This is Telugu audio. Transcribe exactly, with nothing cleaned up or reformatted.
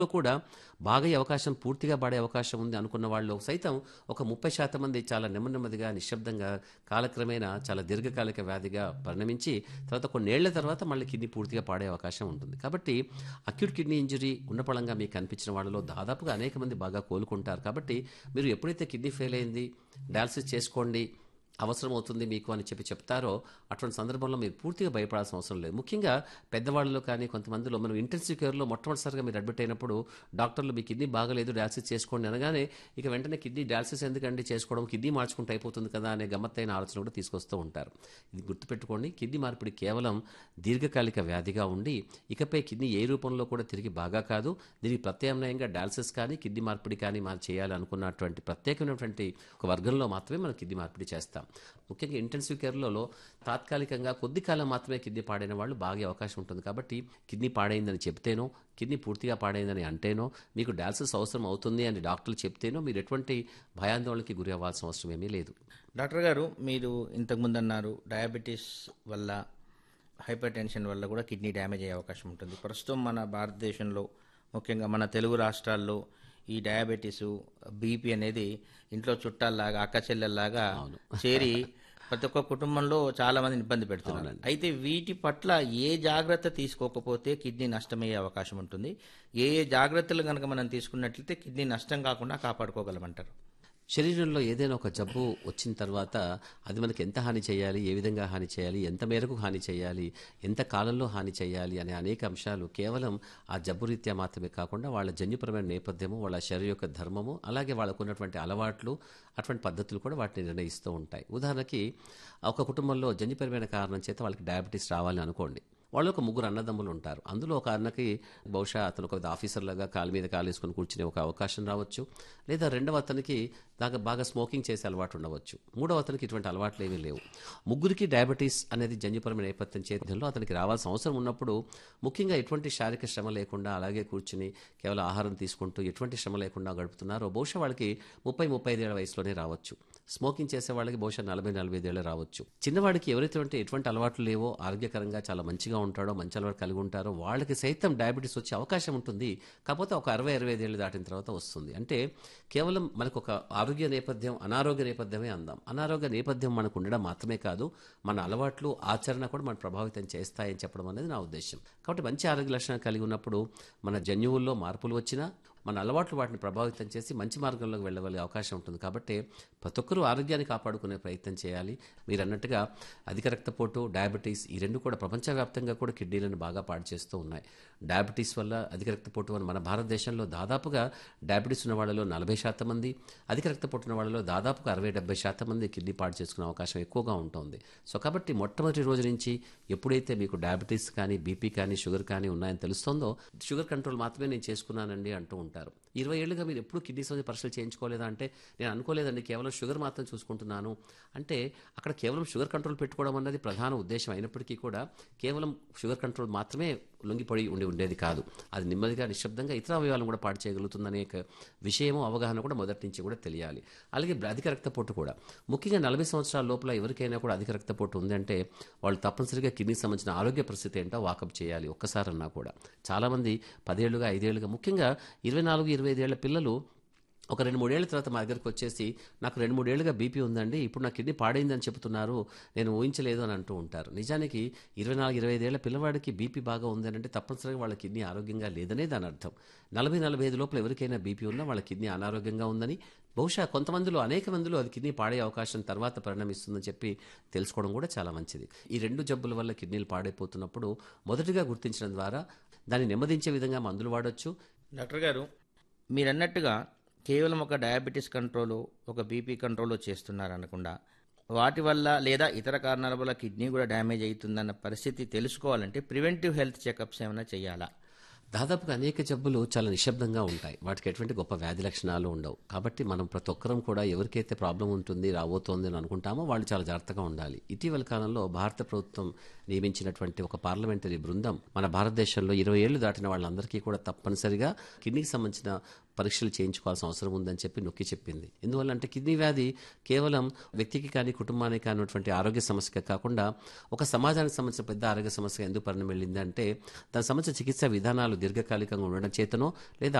కూడా బాగయ్యే అవకాశం, పూర్తిగా పడే అవకాశం ఉంది అనుకున్న వాళ్ళు సైతం ఒక ముప్పై శాతం మంది చాలా నెమ్మదిగా నిశ్శబ్దంగా కాలక్రమేణా చాలా దీర్ఘకాలిక వ్యాధిగా పరిణమించి తర్వాత కొన్నేళ్ల తర్వాత మళ్ళీ కిడ్నీ పూర్తిగా పాడే అవకాశం ఉంటుంది. కాబట్టి అక్యూట్ కిడ్నీ ఇంజరీ ఉన్నపళంగా మీకు కనిపించిన వాళ్ళలో దాదాపుగా అనేక మంది బాగా కోలుకుంటారు. కాబట్టి మీరు ఎప్పుడైతే కిడ్నీ ఫెయిల్ అయింది, డయాలసిస్ చేసుకోండి, అవసరం అవుతుంది మీకు అని చెప్పి చెప్తారో అటువంటి సందర్భంలో మీరు పూర్తిగా భయపడాల్సిన అవసరం లేదు. ముఖ్యంగా పెద్దవాళ్ళలో కానీ కొంతమందిలో మనం ఇంటెన్సివ్ కేర్లో మొట్టమొదటిసారిగా మీరు అడ్మిట్ అయినప్పుడు డాక్టర్లు మీ కిడ్నీ బాగలేదు డయాలసిస్ చేసుకోండి అనగానే ఇక వెంటనే కిడ్నీ డయాలసిస్ ఎందుకండి చేసుకోవడం, కిడ్నీ మార్చుకుంటే అయిపోతుంది కదా అనే గమ్మత్తైన ఆలోచన కూడా తీసుకొస్తూ ఉంటారు. ఇది గుర్తుపెట్టుకోండి, కిడ్నీ మార్పిడి కేవలం దీర్ఘకాలిక వ్యాధిగా ఉండి ఇకపై కిడ్నీ ఏ రూపంలో కూడా తిరిగి బాగా కాదు. దీనికి ప్రత్యామ్నాయంగా డయాలసిస్ కానీ కిడ్నీ మార్పిడి కానీ మనం చేయాలనుకున్నటువంటి ప్రత్యేకమైనటువంటి ఒక వర్గంలో మాత్రమే మనం కిడ్నీ మార్పిడి చేస్తాం. ముఖ్యంగా ఇంటెన్సివ్ కేర్లలో తాత్కాలికంగా కొద్ది కాలం మాత్రమే కిడ్నీ పాడైన వాళ్ళు బాగే అవకాశం ఉంటుంది. కాబట్టి కిడ్నీ పాడైందని చెప్తేనో, కిడ్నీ పూర్తిగా పాడైందని అంటేనో, మీకు డయాలసిస్ అవసరం అవుతుంది అని డాక్టర్లు చెప్తేనో మీరు ఎటువంటి భయాందోళనకి గురి అవ్వాల్సిన అవసరం ఏమీ లేదు. డాక్టర్ గారు, మీరు ఇంతకుముందు అన్నారు డయాబెటీస్ వల్ల, హైపర్ టెన్షన్ వల్ల కూడా కిడ్నీ డ్యామేజ్ అయ్యే అవకాశం ఉంటుంది. ప్రస్తుతం మన భారతదేశంలో ముఖ్యంగా మన తెలుగు రాష్ట్రాల్లో ఈ డయాబెటీసు, బీపీ అనేది ఇంట్లో చుట్టాల్లాగా, అక్క చెల్లెల్లాగా చేరి ప్రతి ఒక్క కుటుంబంలో చాలా మందిని ఇబ్బంది పెడుతున్నారు. అయితే వీటి పట్ల ఏ జాగ్రత్త తీసుకోకపోతే కిడ్నీ నష్టమయ్యే అవకాశం ఉంటుంది? ఏ ఏ జాగ్రత్తలు కనుక మనం తీసుకున్నట్లయితే కిడ్నీ నష్టం కాకుండా కాపాడుకోగలమంటారు? శరీరంలో ఏదైనా ఒక జబ్బు వచ్చిన తర్వాత అది మనకి ఎంత హాని చేయాలి, ఏ విధంగా హాని చేయాలి, ఎంత మేరకు హాని చేయాలి, ఎంత కాలంలో హాని చేయాలి అనే అనేక అంశాలు కేవలం ఆ జబ్బు రీత్యా మాత్రమే కాకుండా వాళ్ళ జన్యుపరమైన నేపథ్యము, వాళ్ళ శరీర యొక్క ధర్మము, అలాగే వాళ్ళకు ఉన్నటువంటి అలవాట్లు, అటువంటి పద్ధతులు కూడా వాటిని నిర్ణయిస్తూ ఉంటాయి. ఉదాహరణకి ఒక కుటుంబంలో జన్యుపరమైన కారణం చేత వాళ్ళకి డయాబెటీస్ రావాలని అనుకోండి. వాళ్ళు ఒక ముగ్గురు అన్నదమ్ములు ఉంటారు. అందులో ఒక అన్నకి బహుశా అతను ఒక ఆఫీసర్ లాగా కాలు మీద కాలు వేసుకుని కూర్చునే ఒక అవకాశం రావచ్చు. లేదా రెండవ అతనికి దాకా బాగా స్మోకింగ్ చేసే అలవాటు ఉండవచ్చు. మూడవ అతనికి ఇటువంటి అలవాట్లు ఏమీ లేవు. ముగ్గురికి డయాబెటీస్ అనేది జన్యుపరమైన నేపథ్యం చేతిలో అతనికి రావాల్సిన అవసరం ఉన్నప్పుడు ముఖ్యంగా ఎటువంటి శారీరక శ్రమ లేకుండా అలాగే కూర్చుని కేవలం ఆహారం తీసుకుంటూ ఎటువంటి శ్రమ లేకుండా గడుపుతున్నారో బహుశా వాళ్ళకి ముప్పై ముప్పై ఐదేళ్ల వయసులోనే రావచ్చు. స్మోకింగ్ చేసే వాళ్ళకి బహుశా నలభై నలభై ఐదేళ్ళు రావచ్చు. చిన్నవాడికి ఎవరైతే ఎటువంటి అలవాట్లు లేవో, ఆరోగ్యకరంగా చాలా మంచిగా ఉంటాడో, మంచి అలవాటు కలిగి ఉంటారో వాళ్ళకి సైతం డయాబెటీస్ వచ్చే అవకాశం ఉంటుంది. కాకపోతే ఒక అరవై అరవై ఐదేళ్ళు దాటిన తర్వాత వస్తుంది. అంటే కేవలం మనకు ఒక ఆరోగ్య నేపథ్యం, అనారోగ్య నేపథ్యమే అందాం. అనారోగ్య నేపథ్యం మనకు ఉండడం మాత్రమే కాదు, మన అలవాట్లు, ఆచరణ కూడా మనం ప్రభావితం చేస్తాయని చెప్పడం అనేది నా ఉద్దేశం. కాబట్టి మంచి ఆరోగ్య లక్షణాలు కలిగి ఉన్నప్పుడు మన జన్యువుల్లో మార్పులు వచ్చినా మన అలవాట్లు వాటిని ప్రభావితం చేసి మంచి మార్గంలోకి వెళ్ళగలిగే అవకాశం ఉంటుంది. కాబట్టి ప్రతి ఒక్కరూ ఆరోగ్యాన్ని కాపాడుకునే ప్రయత్నం చేయాలి. మీరు అన్నట్టుగా అధిక రక్తపోటు, డయాబెటీస్ ఈ రెండు కూడా ప్రపంచవ్యాప్తంగా కూడా కిడ్నీలను బాగా పాడు చేస్తూ ఉన్నాయి. డయాబెటీస్ వల్ల అధిక రక్తపోటు అని మన భారతదేశంలో దాదాపుగా డయాబెటీస్ ఉన్న వాళ్ళలో నలభై శాతం మంది, అధిక రక్తపోటు ఉన్న వాళ్ళలో దాదాపుగా అరవై డెబ్బై శాతం మంది కిడ్నీ పాడు చేసుకునే అవకాశం ఎక్కువగా ఉంటుంది. సో కాబట్టి మొట్టమొదటి రోజు నుంచి ఎప్పుడైతే మీకు డయాబెటీస్ కానీ, బీపీ కానీ, షుగర్ కానీ ఉన్నాయని తెలుస్తుందో షుగర్ కంట్రోల్ మాత్రమే నేను చేసుకున్నానండి అంటూ ఉంటారు. ఇరవై ఏళ్ళుగా మీరు ఎప్పుడు కిడ్నీ సంబంధించిన పరీక్షలు చేయించుకోలేదా అంటే నేను అనుకోలేదండి, కేవలం షుగర్ మాత్రం చూసుకుంటున్నాను అంటే అక్కడ కేవలం షుగర్ కంట్రోల్ పెట్టుకోవడం అన్నది ప్రధాన ఉద్దేశం అయినప్పటికీ కూడా కేవలం షుగర్ కంట్రోల్ మాత్రమే లొంగిపడి ఉండి ఉండేది కాదు. అది నెమ్మదిగా నిశ్శబ్దంగా ఇతర అవయవాలను కూడా పాడు చేయగలుగుతుందనే విషయము, అవగాహన కూడా మొదటి నుంచి కూడా తెలియాలి. అలాగే అధిక రక్తపోటు కూడా ముఖ్యంగా నలభై సంవత్సరాల లోపల ఎవరికైనా కూడా అధిక రక్తపోటు ఉందంటే వాళ్ళు తప్పనిసరిగా కిడ్నీకి సంబంధించిన ఆరోగ్య పరిస్థితి ఏంటో వాకప్ చేయాలి ఒక్కసారన్నా కూడా. చాలామంది పదేళ్లుగా ఐదేళ్లుగా ముఖ్యంగా ఇరవై నాలుగు ఇరవై ఐదేళ్ల పిల్లలు ఒక రెండు మూడేళ్ల తర్వాత మా దగ్గరికి వచ్చేసి నాకు రెండు మూడేళ్లుగా బీపీ ఉందండి, ఇప్పుడు నా కిడ్నీ పాడైందని చెప్తున్నారు, నేను ఊహించలేదు అని అంటూ ఉంటారు. నిజానికి ఇరవై నాలుగు ఇరవై ఐదేళ్ల పిల్లవాడికి బీపీ బాగా ఉందని అంటే తప్పనిసరిగా వాళ్ళ కిడ్నీ ఆరోగ్యంగా లేదనే దాని అర్థం. నలభై నలభై ఐదు లోపల ఎవరికైనా బీపీ ఉన్నా వాళ్ళ కిడ్నీ అనారోగ్యంగా ఉందని, బహుశా కొంతమందిలో అనేక మందిలో అది కిడ్నీ పాడే అవకాశం తర్వాత పరిణమిస్తుందని చెప్పి తెలుసుకోవడం కూడా చాలా మంచిది. ఈ రెండు జబ్బుల వల్ల కిడ్నీలు పాడైపోతున్నప్పుడు మొదటిగా గుర్తించడం ద్వారా దాన్ని నెమ్మదించే విధంగా మందులు వాడొచ్చు. డాక్టర్ గారు, మీరన్నట్టుగా కేవలం ఒక డయాబెటీస్ కంట్రోలు, ఒక బీపీ కంట్రోలు చేస్తున్నారు అనకుండా వాటి వల్ల లేదా ఇతర కారణాల వల్ల కిడ్నీ కూడా డ్యామేజ్ అవుతుందన్న పరిస్థితి తెలుసుకోవాలంటే ప్రివెంటివ్ హెల్త్ చెకప్స్ ఏమైనా చేయాలా? దాదాపుగా అనేక జబ్బులు చాలా నిశ్శబ్దంగా ఉంటాయి. వాటికి ఎటువంటి గొప్ప వ్యాధి లక్షణాలు ఉండవు. కాబట్టి మనం ప్రతి ఒక్కరం కూడా ఎవరికైతే ప్రాబ్లం ఉంటుంది, రాబోతోంది అని అనుకుంటామో వాళ్ళు చాలా జాగ్రత్తగా ఉండాలి. ఇటీవల కాలంలో భారత ప్రభుత్వం నియమించినటువంటి ఒక పార్లమెంటరీ బృందం మన భారతదేశంలో ఇరవై ఏళ్లు దాటిన వాళ్ళందరికీ కూడా తప్పనిసరిగా కిడ్నీకి సంబంధించిన పరీక్షలు చేయించుకోవాల్సిన అవసరం ఉందని చెప్పి నొక్కి చెప్పింది. ఎందువల్ల అంటే కిడ్నీ వ్యాధి కేవలం వ్యక్తికి కానీ కుటుంబానికి కానిటువంటి ఆరోగ్య సమస్య కాకుండా ఒక సమాజానికి సంబంధించిన పెద్ద ఆరోగ్య సమస్య ఎందుకు పరిణమిల్లింది అంటే దానికి సంబంధించిన చికిత్సా విధానాలు దీర్ఘకాలికంగా ఉండడం చేతనో లేదా